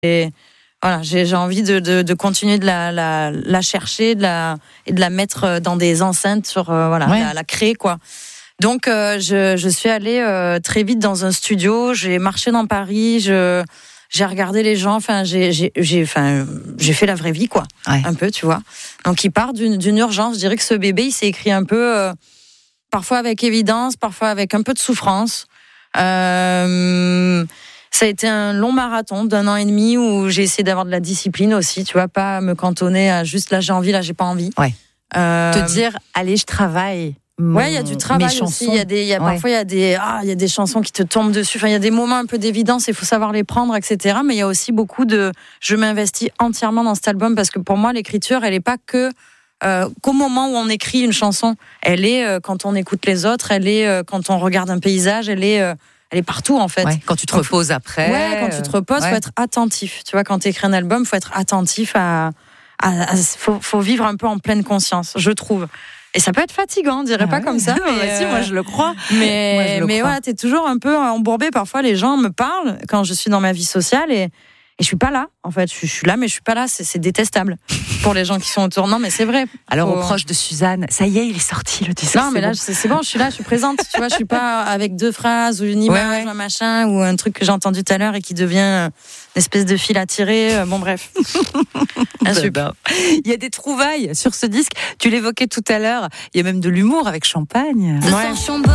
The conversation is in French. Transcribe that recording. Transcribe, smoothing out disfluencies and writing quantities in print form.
Et voilà, j'ai envie de continuer de la chercher, et de la mettre dans des enceintes sur la créer quoi. Donc je suis allée très vite dans un studio, j'ai marché dans Paris, j'ai regardé les gens, enfin j'ai fait la vraie vie quoi, un peu tu vois. Donc il part d'une urgence, je dirais que ce bébé il s'est écrit un peu parfois avec évidence, parfois avec un peu de souffrance. Ça a été un long marathon d'1 an et demi où j'ai essayé d'avoir de la discipline aussi, tu vois, pas me cantonner à juste là j'ai envie, là j'ai pas envie. Te dire allez je travaille. Ouais, il y a du travail aussi. Parfois il y a des chansons qui te tombent dessus. Enfin, il y a des moments un peu d'évidence, il faut savoir les prendre, etc. Mais il y a aussi beaucoup je m'investis entièrement dans cet album parce que pour moi l'écriture, elle est pas que qu'au moment où on écrit une chanson. Elle est quand on écoute les autres. Elle est quand on regarde un paysage. Elle est partout en fait. Quand tu te reposes après. Ouais, quand tu te reposes, faut être attentif. Tu vois, quand tu écris un album, faut être attentif faut vivre un peu en pleine conscience, je trouve. Et ça peut être fatigant, on dirait pas comme ça. Mais si, moi je le crois. Mais voilà, t'es toujours un peu embourbé. Parfois, les gens me parlent quand je suis dans ma vie sociale et je suis pas là. En fait, je suis là, mais je suis pas là. C'est détestable pour les gens qui sont autour. Non, mais c'est vrai. Alors, aux proches de Suzanne, ça y est, il est sorti le disque. Non, mais là, c'est bon, je suis là, je suis présente. Tu vois, je suis pas avec 2 phrases ou une image, un machin, ou un truc que j'ai entendu tout à l'heure et qui devient une espèce de fil à tirer. Bon, bref. Super. Il y a des trouvailles sur ce disque. Tu l'évoquais tout à l'heure. Il y a même de l'humour avec Champagne. Ouais.